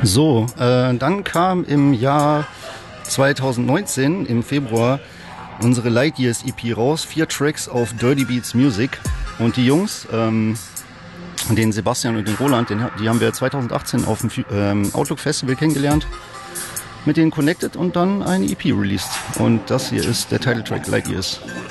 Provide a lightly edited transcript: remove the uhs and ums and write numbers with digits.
So, dann kam im Jahr 2019, im Februar, unsere Light Years EP raus. 4 Tracks auf Dirty Beats Music. Und die Jungs, den Sebastian und den Roland, die haben wir 2018 auf dem Outlook Festival kennengelernt, mit denen connected und dann eine EP released. Und das hier ist der Titeltrack Light Years.